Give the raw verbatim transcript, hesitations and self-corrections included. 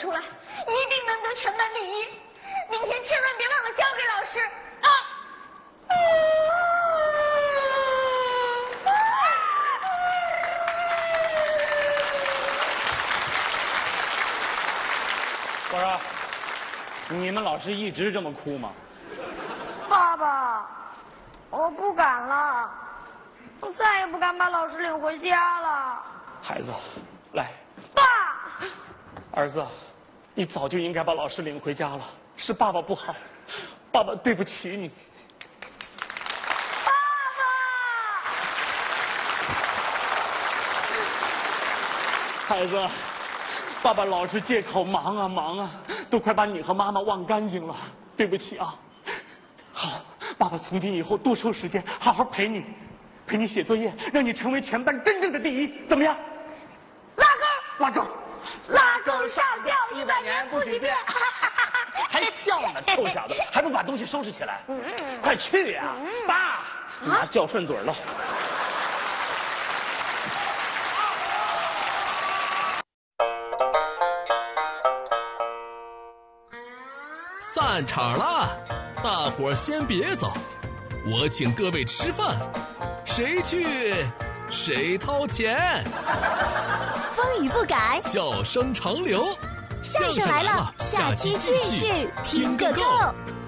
出来，一定能得全班第一。明天千万别忘了交给老师啊！ 我说，你们老师一直这么哭吗？ 爸爸，我不敢了，我再也不敢把老师领回家了。 孩子，来。 爸。 儿子，你早就应该把老师领回家了，是爸爸不好，爸爸对不起你。 爸爸。孩子。爸爸老是借口忙啊忙啊，都快把你和妈妈忘干净了，对不起啊。好，爸爸从今以后多抽时间，好好陪你，陪你写作业，让你成为全班真正的第一，怎么样？ 拉钩， 拉钩， 拉钩上吊一百年不许变。 还笑呢，臭小子，还不把东西收拾起来？快去呀！爸，妈叫顺嘴了。 散场了，大伙儿先别走，我请各位吃饭，谁去谁掏钱。 风雨不改， 笑声长流， 相声来了，下期继续听个够。